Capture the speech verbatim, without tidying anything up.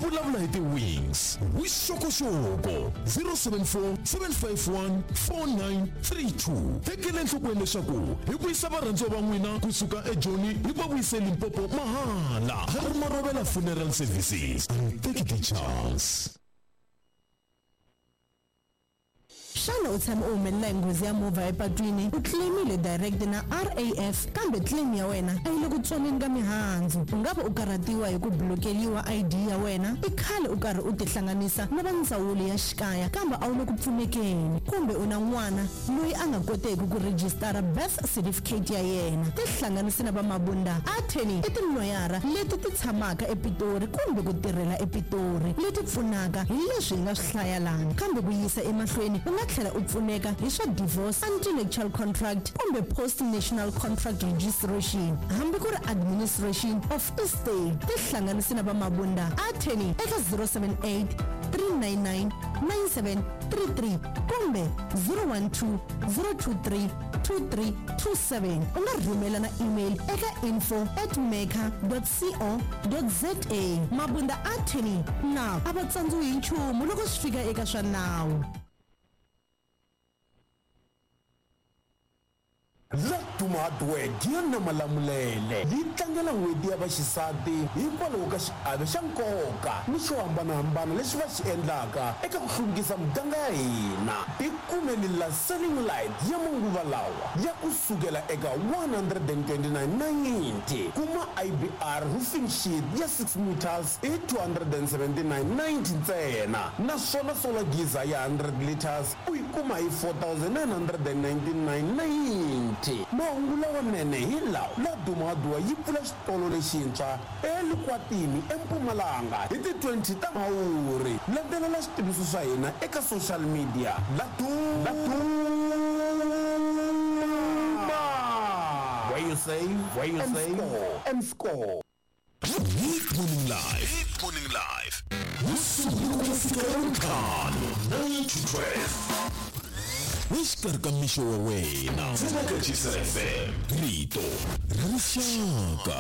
vulavula hi ti-wings vuxokoxoko zero seven four seven five one four nine three two. Tekele enhlokweni leswaku hi vuyisa varhandziwa va n'wina kusuka ejoni hi va vuyise Limpopo mahala. Harmarovela Funeral Services and take it a chance. Shana utshama uhumelela nghozi ya movha epatwini u claimile direct na R A F kambe claim ya wena a yi le ku tsoneni ka mihandzu. U nga va u karhatiwa hi ku blokeliwa I D ya wena i khale u karhi u tihlanganisa na va ndzawulo ya xikaya kambe a wu le ku pfunekeni, kumbe u na n'wana loyi a nga koteki ku rejistara birth certificate ya yena. Tihlanganisi na va Mabunda Attorney i tiloyara leti ti tshamaka ePitori kumbe ku tirhela ePitori leti pfunaka hi leswi hi nga swi hlaya lani, kambe ku yisa emahlweni u nga tlhela u pfuneka hi swa divorce, anti-nuptial contract kumbe post national contract registration hambi ku ri administration of estate. Tihlanganisi na va Mabunda Attorney eka zero seven eight three nine nine nine seven three three kumbe zero one two zero two three two three two seven. U nga rhumela na email eka info at meka dot co dot za. Mabunda Attorney na a va tsandziwi hi nchumu loko swi fika eka swa nawu. Latuma hardware na malamulele yi tlangela n'hweti ya vaxisati hikwalaho ka xiave xa nkoka ni swo hambanahambana leswi va xi endlaka eka ku hluvukisa muganga ya hina. Hi kumeni la selling light ya manguva lawa ya kusukela eka one hundred twenty-nine ninety, kuma I B R roofing sheet ya six meters hi two hundred seventy-nine ninety ntsena, naswona solar geyser ya one hundred liters u yi kuma hi four thousand nine hundred ninety-nine ninety. Mahungu lawanene hi lawa. Latuma hardware yi pfula xitolo lexintshwa eLukwatini eMpumalanga hi ti twenty ta Mhawuri. Landzelela switiviso swa hina eka social media. Latuma where you save, where you save and score. Week Morning Live. Week Morning Live. Usuku kufika unkano nine to twelve. Exikarhi ka mixo wa wena. Pfunaka G S F M. Rito ra rixaka.